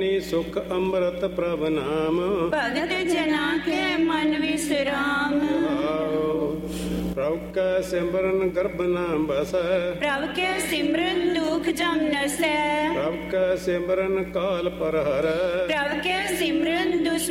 ਜੀਵਨੀ ਸੁਖ ਅੰਮ੍ਰਿਤ ਪ੍ਰਭ ਨਾਮ। ਭਗਤ ਜਨਾ ਕੇ ਮਨ ਵਿਸਰਾਮ। ਪ੍ਰਭ ਕੈ ਸਿਮਰਨ ਗਰਭ ਨਾ ਬਸੈ। ਪ੍ਰਭ ਕੇ ਸਿਮਰਨ ਦੁਖ ਜਮ ਨਸੈ। ਪ੍ਰਭ ਕੈ ਸਿਮਰਨ ਕਾਲ ਪਰ ਹਰੈ। ਪ੍ਰਭ ਕੇ ਸਿਮਰਨ ਦੁਸ